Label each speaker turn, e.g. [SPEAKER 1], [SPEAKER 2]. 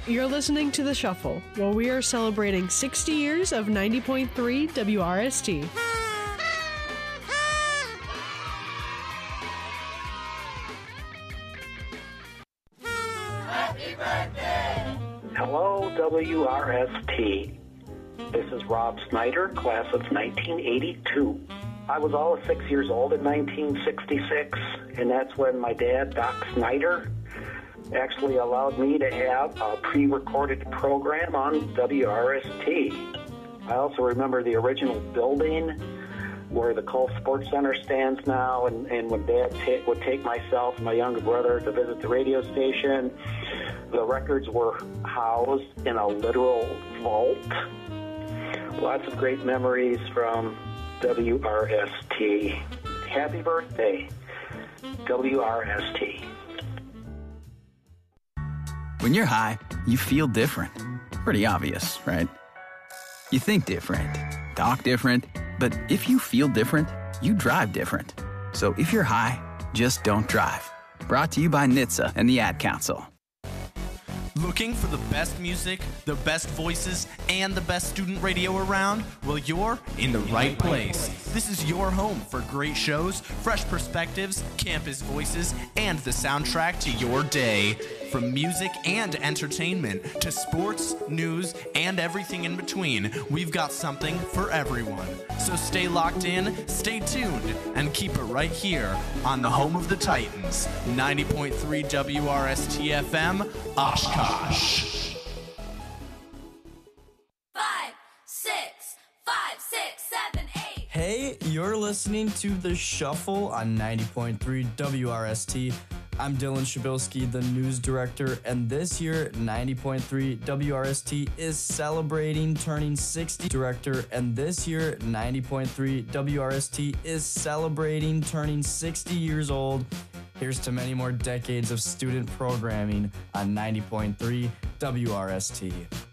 [SPEAKER 1] You're listening to The Shuffle, where we are celebrating 60 years of 90.3 WRST.
[SPEAKER 2] Happy birthday!
[SPEAKER 3] Hello, WRST. This is Rob Snyder, class of 1982. I was all of 6 years old in 1966, and that's when my dad, Doc Snyder, actually allowed me to have a pre-recorded program on WRST. I also remember the original building where the Cole Sports Center stands now, and when Dad would take myself and my younger brother to visit the radio station, the records were housed in a literal vault. Lots of great memories from WRST. Happy birthday, WRST.
[SPEAKER 4] When you're high, you feel different. Pretty obvious, right? You think different, talk different, but if you feel different, you drive different. So if you're high, just don't drive. Brought to you by NHTSA and the Ad Council.
[SPEAKER 5] Looking for the best music, the best voices, and the best student radio around? Well, you're in the right place. This is your home for great shows, fresh perspectives, campus voices, and the soundtrack to your day. From music and entertainment to sports, news, and everything in between, we've got something for everyone. So stay locked in, stay tuned, and keep it right here on the home of the Titans, 90.3 WRST FM, Oshkosh.
[SPEAKER 2] 5, 6, 5, 6, 7, 8.
[SPEAKER 6] Hey, you're listening to The Shuffle on 90.3 WRST. I'm Dylan Shabilsky, the news director, and this year, 90.3 WRST is celebrating turning 60. Director, and this year, 90.3 WRST is celebrating turning 60 years old. Here's to many more decades of student programming on 90.3 WRST.